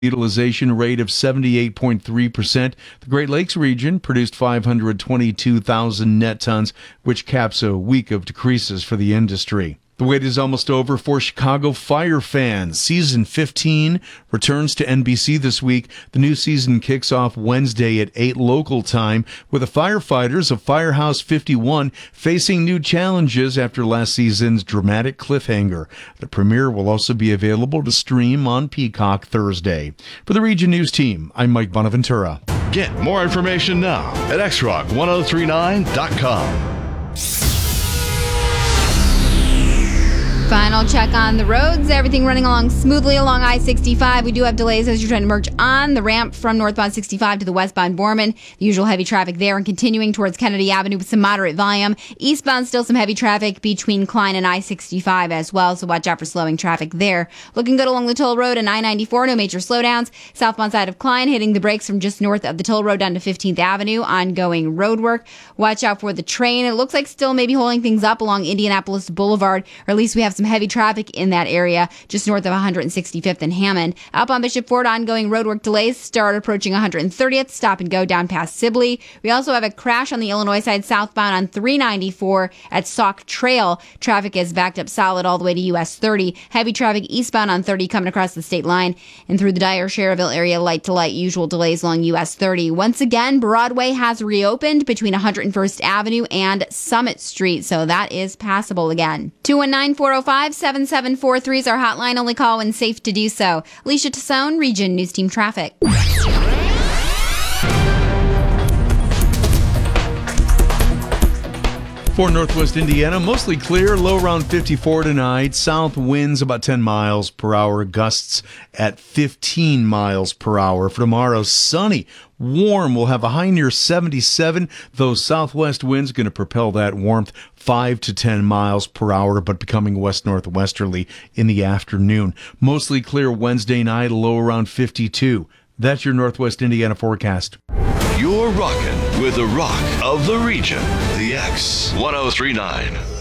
utilization rate of 78.3%. The Great Lakes region produced 522,000 net tons, which caps a week of decreases for the industry. The wait is almost over for Chicago Fire fans. Season 15 returns to NBC this week. The new season kicks off Wednesday at 8 local time with the firefighters of Firehouse 51 facing new challenges after last season's dramatic cliffhanger. The premiere will also be available to stream on Peacock Thursday. For the Region News team, I'm Mike Bonaventura. Get more information now at xrock1039.com. Final check on the roads. Everything running along smoothly along I-65. We do have delays as you're trying to merge on the ramp from northbound 65 to the westbound Borman. The usual heavy traffic there and continuing towards Kennedy Avenue with some moderate volume. Eastbound, still some heavy traffic between Klein and I-65 as well, so watch out for slowing traffic there. Looking good along the toll road and I-94. No major slowdowns. Southbound side of Klein hitting the brakes from just north of the toll road down to 15th Avenue. Ongoing road work. Watch out for the train. It looks like still maybe holding things up along Indianapolis Boulevard, or at least we have some heavy traffic in that area just north of 165th and Hammond. Up on Bishop Ford, ongoing roadwork delays start approaching 130th, stop and go down past Sibley. We also have a crash on the Illinois side southbound on 394 at Sauk Trail. Traffic is backed up solid all the way to US 30. Heavy traffic eastbound on 30 coming across the state line and through the Dyer Cherville area, light to light, usual delays along US 30. Once again, Broadway has reopened between 101st Avenue and Summit Street, so that is passable again. 219-405-7743 is our hotline. Only call when safe to do so. Alicia Tassone, Region News Team Traffic. For Northwest Indiana, mostly clear, low around 54 tonight. South winds about 10 miles per hour, gusts at 15 miles per hour. For tomorrow, sunny, warm. We'll have a high near 77. Those southwest winds going to propel that warmth 5 to 10 miles per hour, but becoming west-northwesterly in the afternoon. Mostly clear Wednesday night, low around 52. That's your Northwest Indiana forecast. You're rocking with the rock of the region, the X1039.